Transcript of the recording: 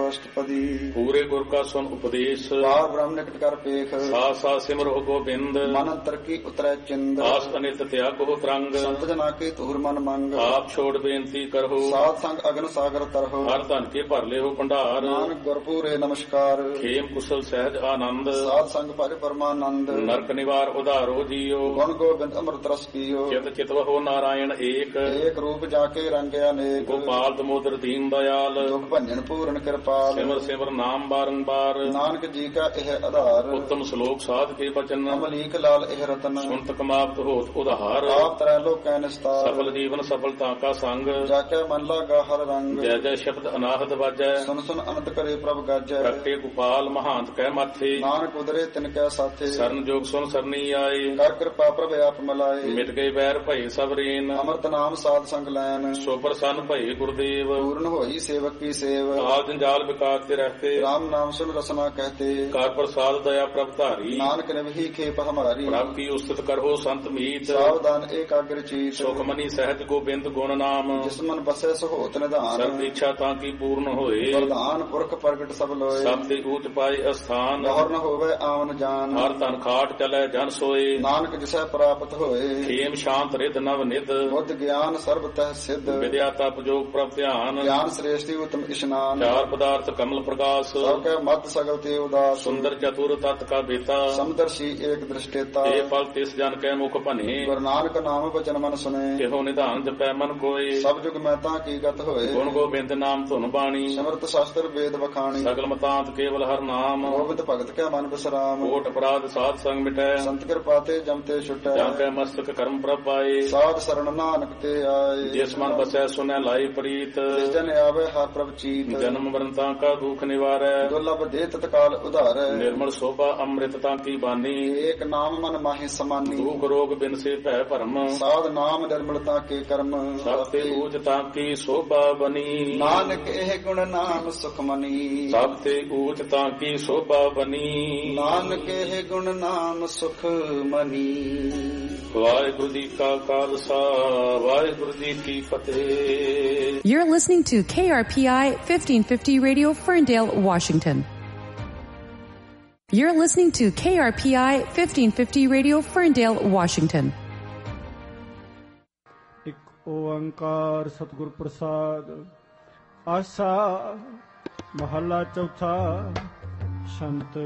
ਅਸ਼ਟਪਦੀ। ਪੂਰੇ ਗੁਰ ਕਾ ਸੁਨ ਉਪਦੇਸ਼, ਪਾਰ ਬ੍ਰਹਮ ਨਿਕਟ ਕਰ ਪੇਖ। ਸਾ ਸਾ ਸਿਮਰੋ ਗੋਬਿੰਦ, ਮਨ ਅੰਤਰ ਕੀ ਉਤਰੈ ਚਿੰਦ। ਆਸ ਅਨਿਤ ਤਿਆਗੋ ਤਰੰਗ, ਸੰਤ ਜਨਾ ਕੇ ਧੂਰ ਮਨ ਮੰਗ। ਆਪ ਛੋੜ ਬੇਨਤੀ ਕਰੋ, ਸਾਧ ਸੰਗ ਅਗਨ ਸਾਗਰ ਤਰਹੁ। ਹਰ ਧਨ ਕੇ ਭਰ ਲਿਓ ਭੰਡਾਰ, ਨਾਨਕ ਗੁਰਪੂਰੇ ਨਮਸਕਾਰ। ਖੇਮ ਕੁਸ਼ਲ ਸਹਿਜ ਆਨੰਦ, ਸਾਧ ਸੰਗ ਭਜ ਪਰਮਾਨੰਦ। ਨਰਕ ਨਿਵਾਰ ਉਧਾਰੋ ਜੀਓ, ਗੁਣ ਗੋਬਿੰਦ ਅੰਮ੍ਰਿਤ ਰਸ ਪੀਓ। ਚਿਤ ਚਿਤਵਹੁ ਨਾਰਾਇਣ ਏਕ, ਏਕ ਰੂਪ ਜਾ ਕੇ ਰੰਗਿਆ ਅਨੇਕ। ਗੋਪਾਲ ਦਮੋਦਰ ਦੀਨ ਦਇਆਲ, ਦੁਖ ਭੰਜਨ ਪੂਰਨ ਕਿਰਪਾਲ। ਸਿਮਰ ਸਿਮਰ ਨਾਮ ਬਾਰੰਬਾਰ, ਨਾਨਕ ਜੀ ਕਾ ਇਹ ਆਧਾਰ। ਉੱਤਮ ਸ਼ਲੋਕ ਸਾਧ ਕੇ ਬਚਨ, ਅਮਲੀਕ ਲਾਲ ਇਹ ਰਤਨ। ਸੁਨਤ ਕਮਾਵਤ ਹੋਤ ਉਧਾਰ, ਆਪ ਤਰੈ ਲੋਕੈ ਨਿਸਤਾਰ। ਸਫਲ ਜੀਵਨ ਸਫਲਤਾ ਕਾ ਸੰਗ, ਜਾ ਕੇ ਮਨ ਲਾਗਾ ਹਰ ਰੰਗ। ਜੈ ਜੈ ਸ਼ਬਦ ਅਨਾਹਦ ਵਾਜੈ, ਸੁਨ ਸੁਨ ਅਨੰਤ ਕਰੇ ਪ੍ਰਭ ਗਾਜੈ। ਪ੍ਰਗਟੇ ਗੋਪਾਲ ਮਹਾਂਤ ਕਹਿ ਮਾਥੇ, ਨਾਨਕ ਉਦਰੇ ਤਿਨ ਕੈ ਸਾਥੇ। ਸਰਨ ਜੋਗ ਸੁਨ ਸਰਨੀ ਆਏ, ਕਰ ਕਿਰਪਾ ਪ੍ਰਭ ਆਪ ਮਲਾਏ। ਮਿਟ ਗਏ ਵੈਰ ਭਏ ਸਭ ਰੇਨ, ਅੰਮ੍ਰਿਤ ਨਾਮ ਸਾਧ ਸੰਗ ਲੈਨ। ਸੋ ਪ੍ਰਸੰਨ ਭਏ ਗੁਰਦੇਵ, ਪੂਰਨ ਹੋਈ ਸੇਵਕ ਕੀ ਸੇਵ। ਆਲ ਜੰਜਾਲ ਵਿਕਾਰ ਤੇ ਰਹਤੇ, ਰਾਮ ਨਾਮ ਸੁਨ ਰਸਨਾ ਕਹਤੇ। ਕਰ ਪ੍ਰਸਾਦ ਦਇਆ ਪ੍ਰਭ ਧਾਰੀ, ਨਾਨਕ ਨਿਵਹੀ ਖੇਪ ਹਮਾਰੀ। ਪ੍ਰਭ ਕੀ ਉਸਤਤ ਕਰੋ ਸੰਤ ਮੀਤ, ਸਾਵਧਾਨ ਏਕਾਗਰ ਚੀਤ। ਸੁਖ ਮਨੀ ਸਹਿਜ ਗੋਬਿੰਦ ਗੁਣ ਨਾਮ, ਜਿਸ ਮਨ ਬਸੈ ਸੋਹਤ ਨਿਧਾਨ। ਸਰਬ ਇੱਛਾ ਤਾਂ ਕੀ ਪੂਰਨ ਹੋਏ, ਵਰਦਾਨ ਪੁਰਖ ਪ੍ਰਗਟ ਸਭ ਲੋਏ। ਸਭ ਤੇ ਊਚ ਪਾਏ ਅਸਥਾਨ, ਗੌਰ ਨ ਹੋਵੇ ਆਵਨ ਜਾਨ। ਹਰ ਤਨ ਖਾਟ ਚਲੈ ਜਨ ਸੋਏ, ਨਾਨਕ ਜਿਸੈ ਪ੍ਰਾਪਤ ਹੋਏ। ਖੇਮ ਸ਼ਾਂਤ ਰਿਧ ਨਵ ਨਿਧ, ਬੁੱਧ ਗਿਆਨ ਸਰਬ ਤਹਿ ਸਿੱਧ। ਵਿਦਿਆ ਤਪ ਜੋਗ ਪ੍ਰਭ ਧਿਆਨ, ਗਿਆਨ ਸ੍ਰੇਸ਼ਟੀ ਉਤਮ ਇਸ਼ਨਾਨ। ਚਾਰ ਪਦਾਰਥ ਕਮਲ ਪ੍ਰਕਾਸ਼, ਸਭ ਕੈ ਮਤ ਸਗਲ ਤੇ ਉਦਾਸ। ਸੁੰਦਰ ਚਤੁਰ ਤਤ ਕਾ ਬੇਤਾ, ਸਮਦਰਸ਼ੀ ਏਕ ਦ੍ਰਿਸ਼ਟੇਤਾ। ਇਹ ਫਲ ਤਿਸ ਜਨ ਕੈ ਮੁਖ ਭਨੇ, ਗੁਰੂ ਨਾਨਕ ਨਾਮ ਬਚਨ ਮਨ ਸੁਨੇ। ਇਹੋ ਨਿਧਾਨ ਜਪੈ ਮਨ ਕੋਏ, ਸਭ ਜੁਗ ਮੈਂ ਤਾਂ ਕੀ ਗਤ ਹੋਏ। ਗੁਣ ਗੋਬਿੰਦ ਨਾਮ ਧੁਨ ਬਾਣੀ, ਸਿਮਰਤ ਸ਼ਾਸਤਰ ਵੇਦ ਵਖਾਣੀ। ਸਗਲ ਮਤਾਂਤ ਕੇਵਲ ਹਰ ਨਾਮ, ਗੋਬਿੰਦ ਭਗਤ ਕੈ ਮਨ ਬਿਸਰਾਮ। ਕੋਟ ਅਪਰਾਧ ਸਾਧ ਸੰਗ ਮਿਟੈ, ਸੰਤ ਕਿਰਪਾ ਤੇ ਜਮ ਤੇ ਛੁਟੈ। ਜਾਂ ਕੈ ਮਸਤਕ ਕਰਮ ਪ੍ਰਭ ਪਾਏ, ਸਾਧ ਸਰਣ ਨਾਨਕ ਤੇ ਆਏ। ਜਿਸ ਮਨ ਬਸੈ ਸੁਨੈ ਲਾਈ ਪ੍ਰੀਤ, ਜਿਸ ਜਨ ਆਵੇ ਹਰ ਪ੍ਰਭ ਚੀਤ। ਜਨਮ ਮਰਨ ਤਾਂ ਕਾ ਦੁਖ ਨਿਵਾਰੈ, ਦੁਰਲਭ ਦੇ ਤਤਕਾਲ ਉਧਾਰੈ। ਨਿਰਮਲ ਸੋਭਾ ਅੰਮ੍ਰਿਤ ਤਾਂ ਕੀ ਬਾਨੀ, ਏਕ ਨਾਮ ਮਨ ਮਾਹੀ ਸਮਾਨੀ। ਦੁਖ ਰੋਗ ਬਿਨ ਸੇ ਭੈ ਭਰਮ, ਸਾਧ ਨਾਮ ਨਿਰਮਲਤਾ ਕੇ ਕਰਮ। ਸਭ ਤੇ ਊਚ ਤਾਂ ਕੀ ਸੋਭਾ ਬਨੀ, ਨਾਨਕ ਇਹ ਗੁਣ ਨਾਮ ਸੁਖ ਮਨੀ। ਸਭ ਤੇ ਊਚ ਤਾਂ ਕੀ ਸੋਭਾ ਬਨੀ, ਨਾਨਕ ਇਹ ਗੁਣ ਨਾਮ ਸੁਖ ਮਨੀ। ਵਾਹਿਗੁਰੂ ਜੀ ਕਾ ਖਾਲਸਾ, ਵਾਹਿਗੁਰੂ ਜੀ ਕੀ ਫਤਿਹ। You're listening to KRPI 1550 Radio, Ferndale, Washington. You're listening to KRPI 1550 Radio, Ferndale, Washington. ਇੱਕ ਓੰਕਾਰ ਸਤਿਗੁਰ ਪ੍ਰਸਾਦ। ਆਸਾ ਮਹੱਲਾ ਚੌਥਾ। ਸ਼ੰਤ